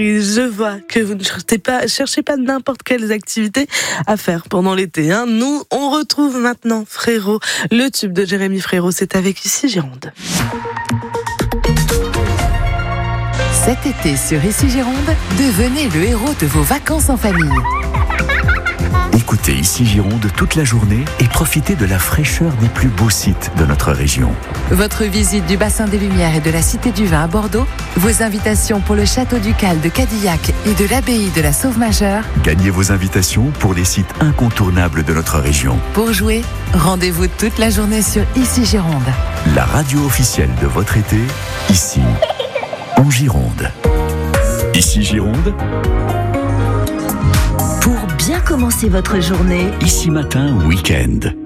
Et je vois que vous ne cherchez pas n'importe quelles activités à faire pendant l'été. Nous, on retrouve maintenant Frérot, le tube de Jérémy Frérot. C'est avec Ici Gironde. Cet été sur Ici Gironde, devenez le héros de vos vacances en famille. Écoutez Ici Gironde toute la journée et profitez de la fraîcheur des plus beaux sites de notre région. Votre visite du bassin des Lumières et de la Cité du Vin à Bordeaux, vos invitations pour le château ducal de Cadillac et de l'abbaye de la Sauve-Majeure. Gagnez vos invitations pour les sites incontournables de notre région. Pour jouer, rendez-vous toute la journée sur Ici Gironde. La radio officielle de votre été, ici, en Gironde. Ici Gironde. Pour bien commencer votre journée, Ici matin, week-end.